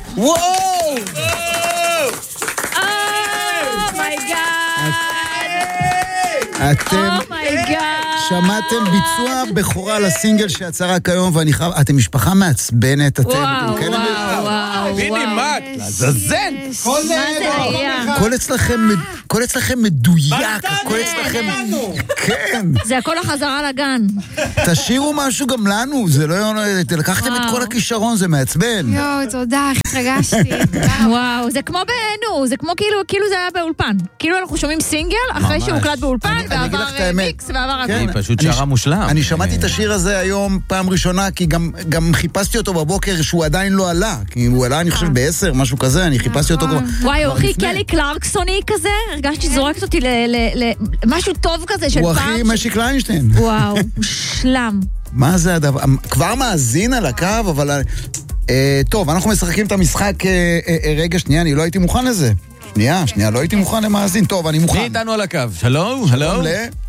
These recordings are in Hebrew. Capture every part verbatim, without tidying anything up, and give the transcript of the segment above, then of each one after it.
וואו! אתם שמעתם ביצוע בכורה לסינגל שיצא רק היום, ואני חייב, אתם משפחה מעצבנת, אתם, וואו, וואו, וואו. ביני מק, לזזן. כל אצלכם, כל אצלכם מדויק, כל אצלכם, כן. זה הכל החזרה לגן. תשאירו משהו גם לנו, זה לא, לקחתם את כל הכישרון, זה מעצבן. יואו, תודה, התרגשתי. וואו, זה כמו בעינו, זה כמו כאילו, כאילו זה היה באולפן. כאילו אנחנו שומעים סינגל, אחרי שהוא הוקלט באולפן, ועבר מיקס, ועבר הכל. היא פשוט שרה מושלם. אני שמעתי את השיר הזה היום פעם ראשונה, כי גם חיפשתי אותו בבוקר שהוא עדיין לא עלה, כי הוא עלה אני חושב בעשר, משהו כזה, אני חיפשתי אותו כבר. וואי, הוא הכי קלי קלרקסוני כזה, הרגשתי שזורקת אותי למשהו טוב כזה של פעם. הוא הכי משי קליינשטיין. וואו, שלם. מה זה הדבר? כבר מאזין על הקו, אבל... טוב, אנחנו משחקים את המשחק רגע, שנייה, אני לא הייתי מוכן לזה. שנייה, שנייה, לא הייתי מוכן למאזין. טוב, אני מוכן. מי איתנו על הקו? שלום, שלום.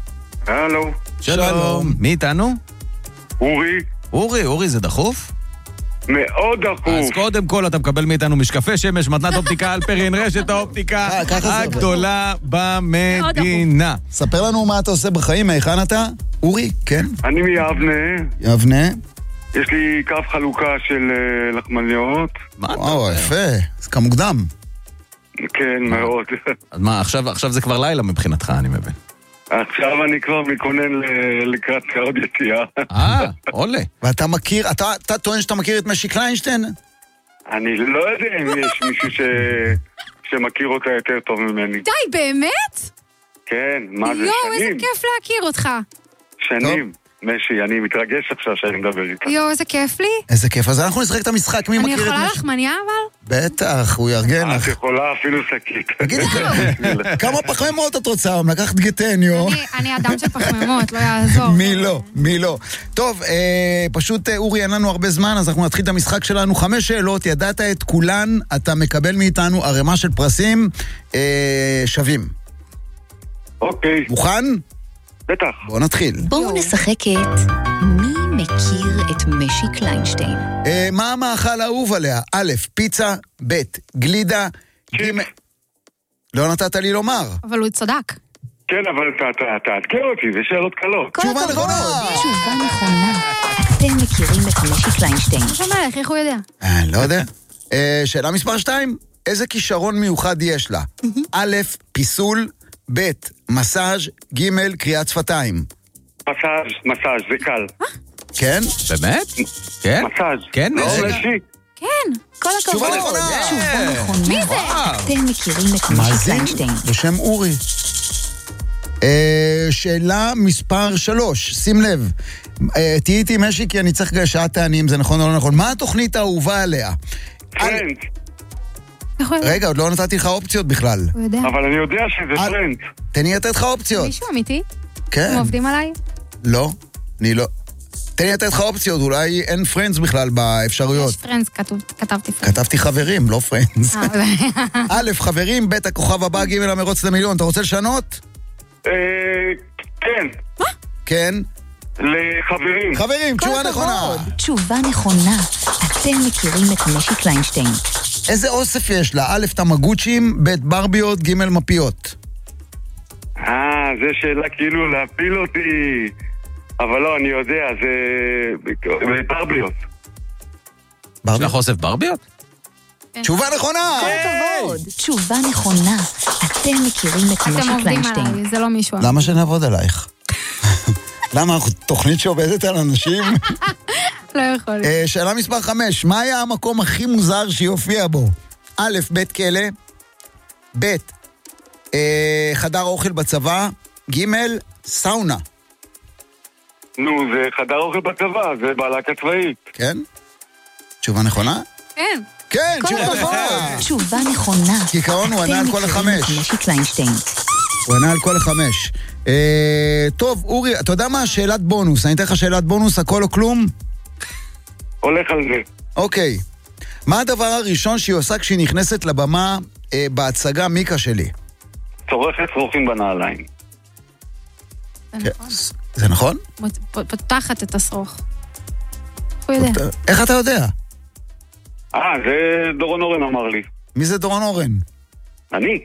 הלו. שלום. מי איתנו? אורי. אורי, אורי, זה דחוף? מאוד דחוף. אז קודם כל אתה מקבל מאיתנו משקפי שמש, מתנת אופטיקה אלפרין, רשת האופטיקה הגדולה במדינה. ספר לנו מה אתה עושה בחיים, מהיכן אתה? אורי, כן? אני מיבנה. יבנה. יש לי קו חלוקה של לחמניות. וואו, יפה. זה כמוקדם. כן, מאוד. אז מה, עכשיו זה כבר לילה מבחינתך, אני מבין. עכשיו אני כבר מתכונן לקראת עוד יציאה. אה, עולה. ואתה מכיר, אתה טוען שאתה מכיר את משי קליינשטיין? אני לא יודע אם יש מישהו שמכיר אותה יותר טוב ממני. די, באמת? כן, מה זה, שנים? יואו, איזה כיף להכיר אותך. שנים. משי, אני מתרגש עכשיו שאני מדבר איתך. יואו, איזה כיף לי. איזה כיף, אז אנחנו נשחק את המשחק, מי מכיר את משי? אני יכולה לחמניה אבל? בטח, הוא יארגן לך. את יכולה אפילו שקית. תגידי, כמה פחמימות את רוצה? לקחת גטניו. אני אדם של פחמימות, לא יעזור. מי לא, מי לא. טוב, פשוט אורי, אין לנו הרבה זמן, אז אנחנו נתחיל את המשחק שלנו. חמש שאלות, ידעת את כולן, אתה מקבל מאיתנו ערימה של פרסים שווים. אוקיי. מוכן? בטח. בואו נתחיל. בואו נשחק את מי מכיר את משי קליינשטיין. מה המאכל האהוב עליה? א', פיצה, ב', גלידה, ג' לא נתת לי לומר. אבל הוא צדק. כן, אבל תעדכן אותי, זה שאלות קלות. תשובה נכונה. תשובה נכונה. אתם מכירים את משי קליינשטיין. מה שמלך, איך הוא יודע? אני לא יודע. שאלה מספר שתיים, איזה כישרון מיוחד יש לה? א', פיסול, ב', מסאז', ג', קריאת שפתיים. מסאז', מסאז', זה קל. כן? באמת? כן? מסאז'. כן? לא משי. כן, כל הכבוד. תשובה נכונה. תשובה נכונה. מי זה? אתם מכירים את משי קליינשטיין. בשם אורי. שאלה מספר שלוש, שים לב. תהיי איתי משי כי אני צריך שעת טענים, זה נכון או לא נכון. מה התוכנית האהובה עליה? פרנד. רגע, עוד לא נתתי לך אופציות בכלל. הוא יודע. אבל אני יודע שזה פרנד. תן לי לתת לך אופציות. מישהו אמיתי? כן. הם עובדים עליי? לא, אני לא. תן לי לתת לך אופציות, אולי אין פרנדס בכלל באפשרויות. יש פרנדס, כתבתי פרנדס. כתבתי חברים, לא פרנדס. א', חברים, ב', הכוכב הבא, ג', המרוץ למיליון. אתה רוצה לשנות? אה, כן. מה? כן. לחברים. חברים, תשובה נכונה. תשובה נכונה. אתם מכירים את משי קליינשטיין. איזה אוסף יש לה? א', תמגוצ'ים, ב', ברביות, ג', מפיות. אה, זה שאלה כאילו להפיל אותי. אבל לא, אני יודע, זה ברביות. יש לך אוסף ברביות? תשובה נכונה! כל הכבוד. תשובה נכונה. אתם מכירים את משי אתם עובדים קליינשטיין. עליי, זה לא מישהו. למה שנעבוד עלייך? למה? אנחנו תוכנית שעובדת על אנשים? לא יכול. שאלה מספר חמש, מה היה המקום הכי מוזר שיופיע בו? א', בית כלא, ב', חדר אוכל בצבא, ג', סאונה. נו, זה חדר אוכל בצבא, זה בעלקה צבאית. כן? תשובה נכונה? כן. כן, כל תשובה הכבוד. נכונה. תשובה נכונה. כעיקרון הוא ענה על כל החמש. אתם מכירים את משי קליינשטיין. הוא ענה על כל החמש. טוב, אורי, אתה יודע מה? שאלת בונוס. אני אתן לך שאלת בונוס, הכל או כלום? הולך על זה. אוקיי. מה הדבר הראשון שהיא עושה כשהיא נכנסת לבמה בהצגה מיקה שלי? צורכת שרוכים בנעליים. זה נכון? פותחת את השרוך. הוא יודע. איך אתה יודע? אה, זה דורון אורן אמר לי. מי זה דורון אורן? אני.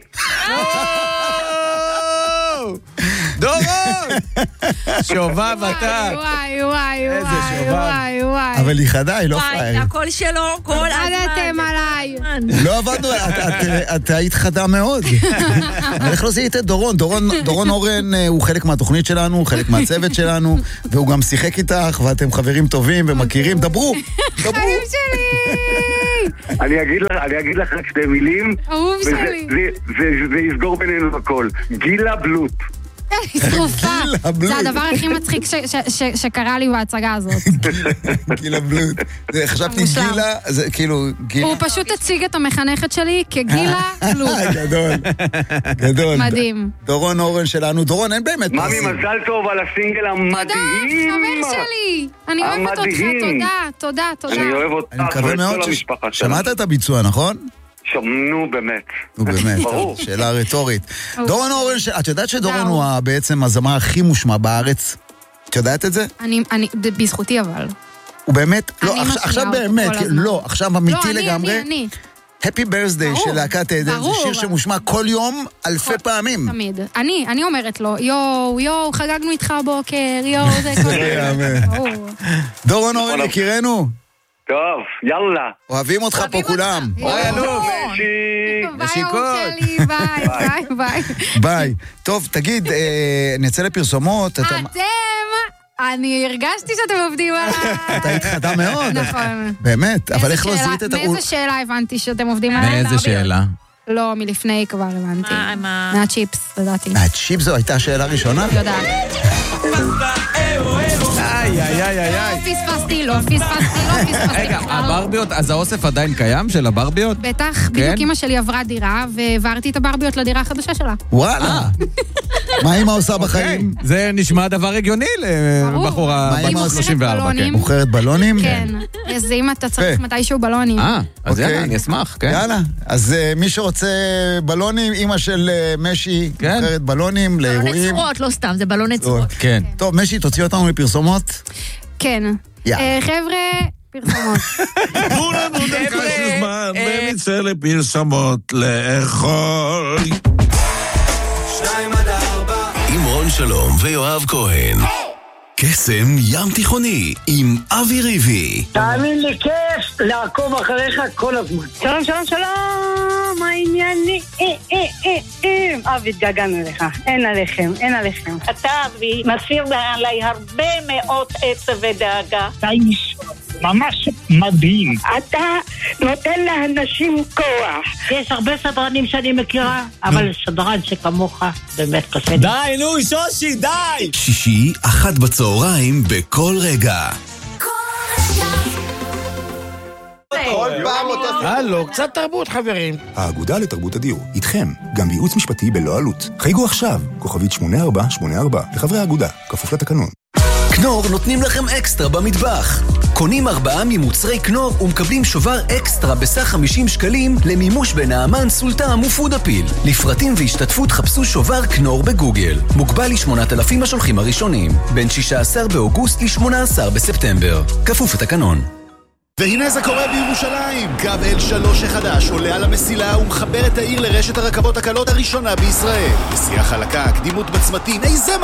דורון! שובב אתה. וואי, וואי, איזה וואי, שובב. וואי, וואי. אבל היא חדה, היא לא וואי, פראייר. הקול שלו, כל עבדתם עליי. לא עבדנו, את- את- את היית חדה מאוד. אבל איך לא זיהית את דורון? דורון- דורון אורן אה, הוא חלק מהתוכנית שלנו, הוא חלק מהצוות שלנו, והוא גם שיחק איתך, ואתם חברים טובים ומכירים. דברו, דברו. חיים שלי! אני אגיד לך, אני אגיד לך רק שתי מילים. אהוב וזה- שלי. זה- זה- זה יסגור בינינו הכל. גילה בלוט. היא שרופה. גילה בלוט. זה הדבר הכי מצחיק ש- ש- ש- שקרה לי בהצגה הזאת. גילה בלוט. זה, חשבתי מושלם. גילה, זה כאילו, גילה. הוא פשוט הציג את המחנכת שלי כגילה בלוט. גדול, גדול. מדהים. דורון אורן שלנו. דורון, אין באמת ממי, פרסים. מזל טוב על הסינגל המדהים. תודה, חבר שלי. אני אוהבת אותך, המדהים. תודה, תודה, תודה. אני אוהב אותך אני מקווה ואת מאוד כל ש... המשפחה שלנו. שמעת את הביצוע, נכון? נו, באמת. נו באמת, ברור. שאלה רטורית. דורון אורן, ש- את יודעת שדורון וואו. הוא ה- בעצם הזמר הכי מושמע בארץ? את יודעת את זה? אני, אני, בזכותי אבל. הוא באמת, לא, אני עכשיו- משמיעה עכשיו אותו באמת, כל הזמן. לא, עכשיו אמיתי לא, אני, לגמרי. אני, אני. Happy Birthday ברור, של להקת עדן, זה ברור. שיר שמושמע כל יום אלפי פעמים. תמיד. אני, אני אומרת לו, יואו, יואו, חגגנו איתך בוקר, יואו, זה כל יאמן. ברור. דורון אורן, יקירנו, טוב, יאללה. אוהבים אותך פה כולם. אוי, אלוף. משי. ביי, נשיקות. אהוב שלי, ביי, ביי, ביי. ביי. טוב, תגיד, אה, נצא לפרסומות. אתה- אתם, אני הרגשתי שאתם עובדים עליי. אתה היית חדה מאוד. נכון. באמת, אבל מאיזה איך לא שאלה- זיהית את ה... מאיזה שאלה הבנתי שאתם עובדים עליי? מאיזה שאלה? לא, מלפני כבר הבנתי. מה, מה? מהצ'יפס, לדעתי. הצ'יפ זו הייתה השאלה הראשונה? אני יודעת. איי, איי, איי, איי, לא איי. פספסתי, לא פספסתי, לא פספסתי. רגע, בכלל. הברביות, אז האוסף עדיין קיים של הברביות? בטח, בדיוק אמא שלי עברה דירה, והעברתי את הברביות לדירה החדשה שלה. וואלה. מה אמא עושה בחיים? זה נשמע דבר הגיוני ברור. לבחורה מה בת עם שלושים וארבע, בלונים? כן. מוכרת בלונים? כן. אז אם אתה צריך יפה. מתישהו בלונים. אה, אז אוקיי. יאללה, אני אשמח, כן. יאללה. אז אה, מי שרוצה בלונים, אמא של אה, משי, כן. מוכרת בלונים בלוני לאירועים. צורות, לא סתם, זה בלוני צורות. כן. טוב, משי, תוציא אותנו מפרסומות. כן. יאללה. אה, חבר'ה, פרסומות. תנו לנו דקה של זמן ונצא לפרסמות לאכול. עם רון שלום ויואב כהן. קסם ים תיכוני עם אבי ריבי. תאמין לי, כיף לעקוב אחריך כל הזמן. שלום, שלום, שלום, מה העניינים? אה, אה, אה, אה. אבי, התגעגענו אליך, אין עליכם, אין עליכם. אתה, אבי, מסיר עליי הרבה מאוד עצב ודאגה. אתה איש ממש מדהים. אתה נותן לאנשים כוח. יש הרבה סדרנים שאני מכירה, אבל סדרן שכמוך באמת קשה. די, נו, שושי, די! שישי, אחת בצהריים בכל רגע. כל פעם אותו... הלו, קצת תרבות, חברים. האגודה לתרבות הדיור, איתכם, גם בייעוץ משפטי בלא עלות. חייגו עכשיו, כוכבית שמונה ארבע שמונה ארבע, לחברי האגודה, כפוף לתקנון. כנור נותנים לכם אקסטרה במטבח. קונים ארבעה ממוצרי כנור ומקבלים שובר אקסטרה בסך חמישים שקלים למימוש בנעמן, סולטם ופודאפיל. לפרטים והשתתפות חפשו שובר כנור בגוגל. מוגבל ל-שמונת אלפים השולחים הראשונים. בין שישה עשר באוגוסט ל-שמונה עשר בספטמבר. כפוף לתקנון. והנה זה קורה בירושלים. קו אל שלוש החדש עולה על המסילה ומחבר את העיר לרשת הרכבות הקלות הראשונה בישראל. נסיעה חלקה, קדימות בצמתים, איזה